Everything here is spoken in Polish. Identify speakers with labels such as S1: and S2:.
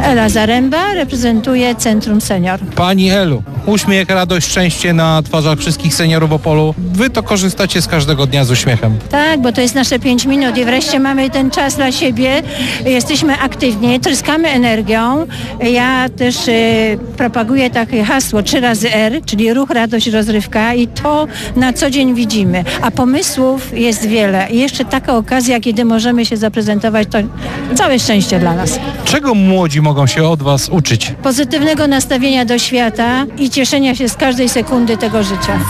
S1: Ela Zaręba, reprezentuję Centrum Senior.
S2: Pani Elu, uśmiech, radość, szczęście na twarzach wszystkich seniorów w Opolu. Wy to korzystacie z każdego dnia z uśmiechem.
S1: Tak, bo to jest nasze 5 minut i wreszcie mamy ten czas dla siebie. Jesteśmy aktywni, tryskamy energią. Ja też propaguję takie hasło 3 razy R, czyli ruch, radość, rozrywka i to na co dzień widzimy. A pomysłów jest wiele. I jeszcze taka okazja, kiedy możemy się zaprezentować, to całe szczęście dla nas.
S2: Czego młodzi mogą się od was uczyć?
S1: Pozytywnego nastawienia do świata i cieszenia się z każdej sekundy tego życia.